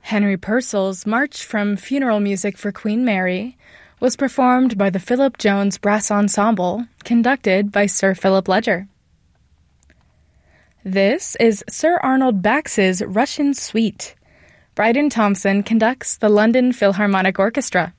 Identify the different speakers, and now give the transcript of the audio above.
Speaker 1: Henry Purcell's March from Funeral Music for Queen Mary was performed by the Philip Jones Brass Ensemble, conducted by Sir Philip Ledger. This is Sir Arnold Bax's Russian Suite. Bryden Thompson conducts the London Philharmonic Orchestra.